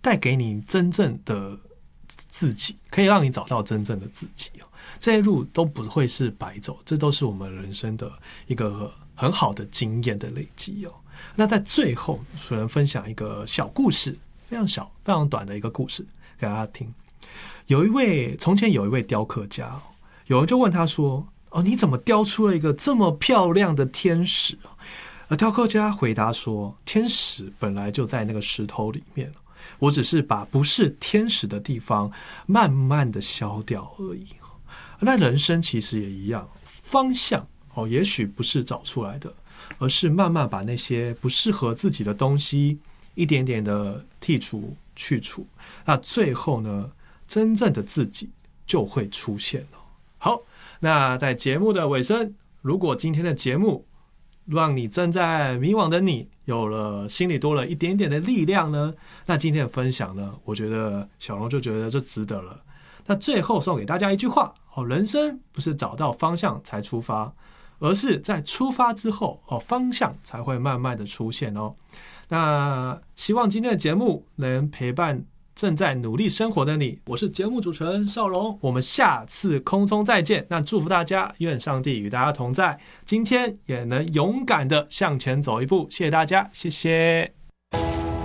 带给你真正的自己，可以让你找到真正的自己。这些路都不会是白走，这都是我们人生的一个很好的经验的累积。那在最后，主人分享一个小故事，非常小非常短的一个故事给大家听。从前有一位雕刻家，有人就问他说，你怎么雕出了一个这么漂亮的天使？而雕刻家回答说，天使本来就在那个石头里面，我只是把不是天使的地方慢慢的消掉而已。那人生其实也一样，方向也许不是找出来的，而是慢慢把那些不适合自己的东西一点点的剔除去除，那最后呢，真正的自己就会出现了。好，那在节目的尾声，如果今天的节目让你正在迷惘的你心里多了一点点的力量呢，那今天的分享呢，我觉得小龙就觉得这值得了。那最后送给大家一句话，人生不是找到方向才出发，而是在出发之后，方向才会慢慢的出现。那希望今天的节目能陪伴正在努力生活的你。我是节目主持人邵龙，我们下次空中再见。那祝福大家，愿上帝与大家同在，今天也能勇敢的向前走一步。谢谢大家，谢谢。